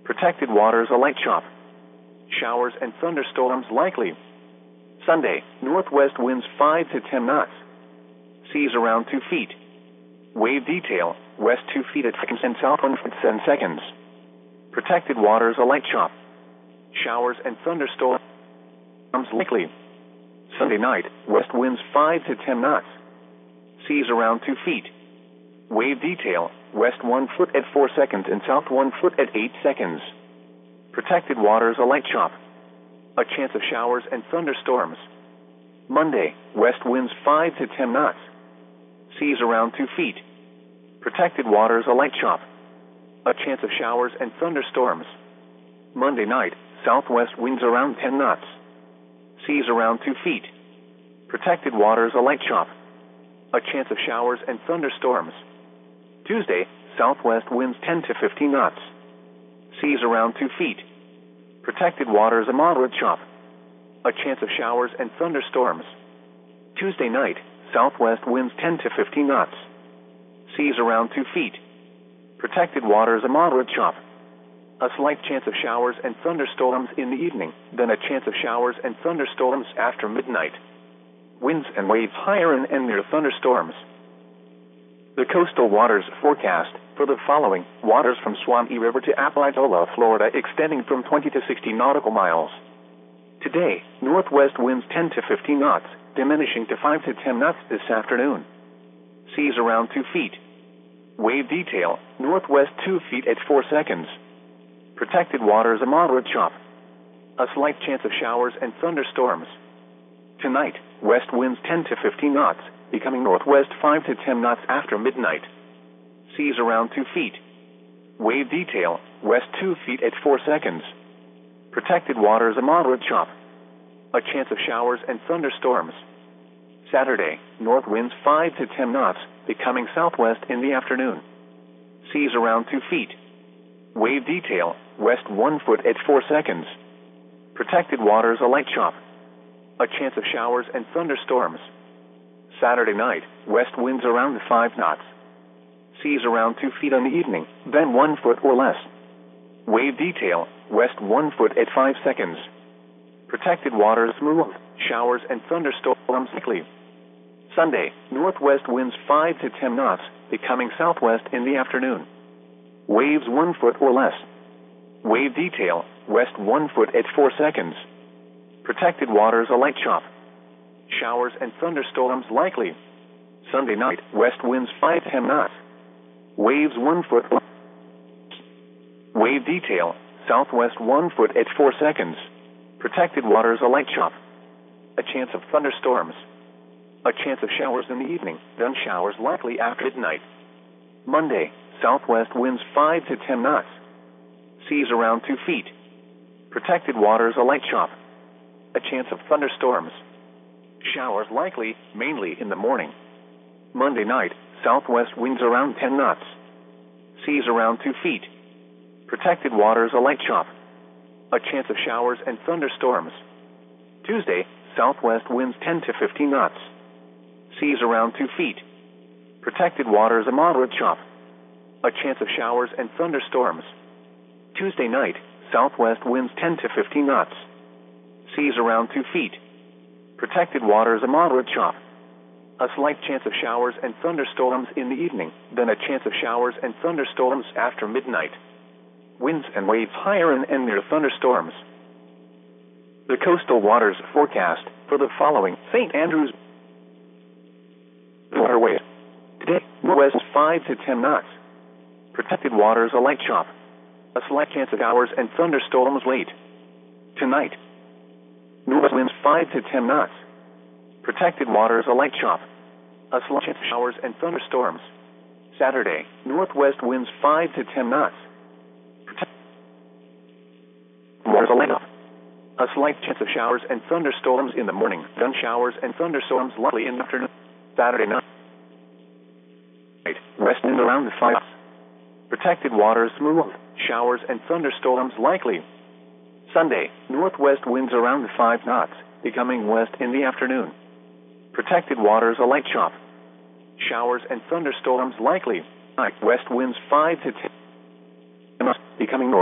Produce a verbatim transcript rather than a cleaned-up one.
Protected waters a light chop. Showers and thunderstorms likely. Sunday, northwest winds five to ten knots. Seas around two feet. Wave detail, west two feet at seconds and south one foot ten seconds. Protected waters a light chop. Showers and thunderstorms likely. Sunday night, west winds five to ten knots. Seas around two feet. Wave detail, west one foot at four seconds and south one foot at eight seconds. Protected waters a light chop. A chance of showers and thunderstorms. Monday, west winds five to ten knots. Seas around two feet. Protected waters a light chop. A chance of showers and thunderstorms. Monday night, southwest winds around ten knots. Seas around two feet. Protected waters a light chop. A chance of showers and thunderstorms. Tuesday, southwest winds ten to fifteen knots. Seas around two feet. Protected waters a moderate chop. A chance of showers and thunderstorms. Tuesday night, southwest winds ten to fifteen knots. Seas around two feet. Protected waters a moderate chop. A slight chance of showers and thunderstorms in the evening, then a chance of showers and thunderstorms after midnight. Winds and waves higher and, and near thunderstorms. The coastal waters forecast for the following: waters from Suwannee River to Apalachicola, Florida, extending from twenty to sixty nautical miles. Today, northwest winds ten to fifteen knots, diminishing to five to ten knots this afternoon. Seas around two feet. Wave detail, northwest two feet at four seconds. Protected waters a moderate chop. A slight chance of showers and thunderstorms. Tonight, west winds ten to fifteen knots, becoming northwest five to ten knots after midnight. Seas around two feet. Wave detail, west two feet at four seconds. Protected waters a moderate chop. A chance of showers and thunderstorms. Saturday, north winds five to ten knots, becoming southwest in the afternoon. Seas around two feet. Wave detail, west one foot at four seconds. Protected waters a light chop. A chance of showers and thunderstorms. Saturday night, west winds around five knots. Seas around two feet on the evening, then one foot or less. Wave detail, west one foot at five seconds. Protected waters smooth, showers and thunderstorms likely. Sunday, northwest winds five to ten knots, becoming southwest in the afternoon. Waves one foot or less. Wave detail, west one foot at four seconds. Protected waters a light chop. Showers and thunderstorms likely. Sunday night, west winds five to ten knots. Waves one foot. Wave detail, southwest one foot at four seconds. Protected waters a light chop. A chance of thunderstorms. A chance of showers in the evening, then showers likely after midnight. Monday, southwest winds five to ten knots. Seas around two feet. Protected waters a light chop. A chance of thunderstorms. Showers likely, mainly in the morning. Monday night, southwest winds around ten knots. Seas around two feet. Protected waters a light chop. A chance of showers and thunderstorms. Tuesday, southwest winds ten to fifteen knots. Seas around two feet. Protected waters a moderate chop. A chance of showers and thunderstorms. Tuesday night, southwest winds ten to fifteen knots. Seas around two feet. Protected waters a moderate chop. A slight chance of showers and thunderstorms in the evening, then a chance of showers and thunderstorms after midnight. Winds and waves higher and, and near thunderstorms. The coastal waters forecast for the following: Saint Andrews waterway. Today, northwest five to ten knots. Protected waters a light chop. A slight chance of showers and thunderstorms late. Tonight, northwest winds five to ten knots. Protected waters a light chop. A slight chance of showers and thunderstorms. Saturday, northwest winds five to ten knots. Protected waters a light chop. A slight chance of showers and thunderstorms in the morning, then showers and thunderstorms likely in the afternoon. Saturday night, west wind around five knots. Protected waters smooth, showers and thunderstorms likely. Sunday, northwest winds around five knots, becoming west in the afternoon. Protected waters a light chop. Showers and thunderstorms likely. West winds five to ten, becoming north.